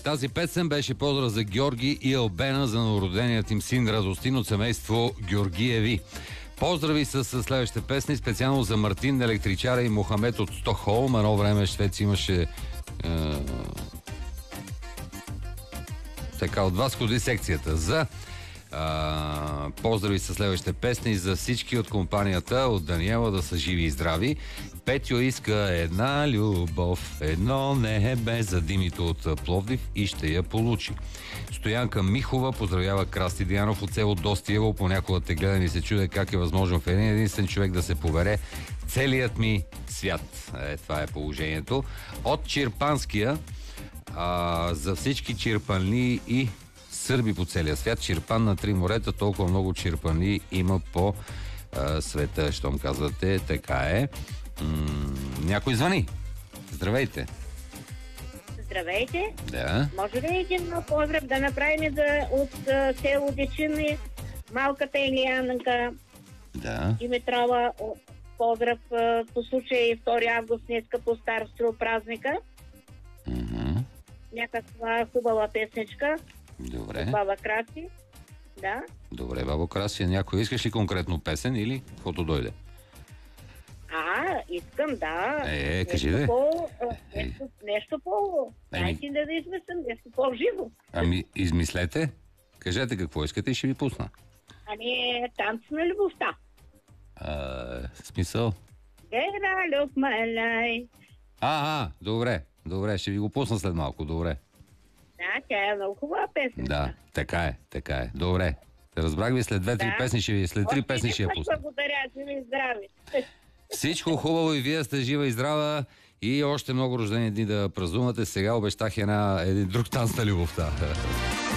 Тази песен беше поздрав за Георги и Албена за новороденият им син Радостин от семейство Георгиеви. Поздрави с следващите песни, специално за Мартин Електричара и Мохамед от Стокхолм. Едно време Швеция имаше така, от вас ходи секцията за поздрави с следващите песни за всички от компанията, от Даниела, да са живи и здрави. Петьо иска една любов, едно небе за Димито от Пловдив и ще я получи. Стоянка Михова поздравява Красти Дианов от село Достиево. Понякога те гледам и се чуде как е възможно в един единствен човек да се побере целият ми свят. Това е положението. От Чирпанския за всички чирпанли и сърби по целия свят. Чирпан на три морета, толкова много чирпани има по света, щом казвате. Така е. Някой звъни. Здравейте. Здравейте. Да. Може ли един поздрав да направим от село Дечини, малката Илиянка Димитрова? Поздрав по случай 2 август, днеска по стар стрел празника. Някаква хубава песничка. Добре. Баба Краси. Да. Добре, баба Краси. Някой искаш ли конкретно песен или каквото дойде? Искам, да. Кажи да. Нещо по... Дайте да измислям, нещо по-живо. Измислете. Кажете какво искате и ще ви пусна. Танц на любовта. Смисъл? Гера люб малай. Добре, ще ви го пусна след малко, добре. Да, тя е много хубава песен. Да, така е. Добре. Разбрах ви, след 2-3 песни след 3 песни ще я пусна. Благодаря, живи и здрави. Всичко хубаво и вие сте жива и здрава и още много рождени дни да празнувате. Сега обещах един друг танц на любовта.